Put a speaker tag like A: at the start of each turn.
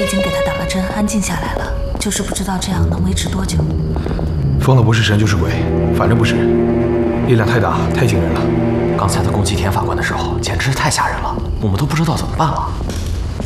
A: 已经给他打了针，安静下来了，就是不知道这样能维持多久。
B: 疯了不是神就是鬼，反正不是，力量太大，太惊人了。
C: 刚才他攻击田法官的时候，简直是太吓人了，我们都不知道怎么办了。